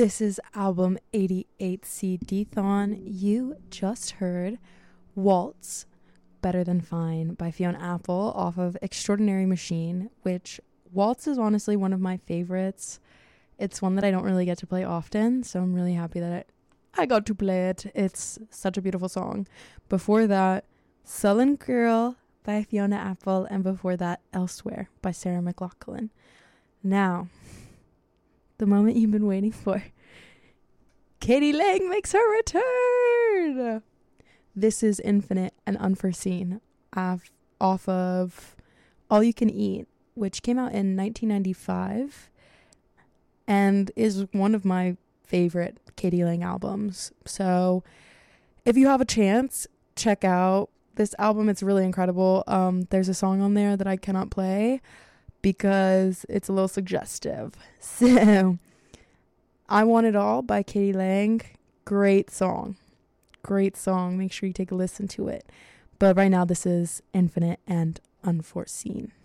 This is album 88C Dethon. You just heard Waltz, Better Than Fine by Fiona Apple off of Extraordinary Machine, which Waltz is honestly one of my favorites. It's one that I don't really get to play often, so I'm really happy that I got to play it. It's such a beautiful song. Before that, Sullen Girl by Fiona Apple, and before that, Elsewhere by Sarah McLachlan. Now, the moment you've been waiting for. k.d. lang makes her return! This is Infinite and Unforeseen off of All You Can Eat, which came out in 1995 and is one of my favorite k.d. lang albums. So if you have a chance, check out this album. It's really incredible. There's a song on there that I cannot play because it's a little suggestive. So, I Want It All by k.d. lang. Great song. Great song. Make sure you take a listen to it. But right now, this is Infinite and Unforeseen.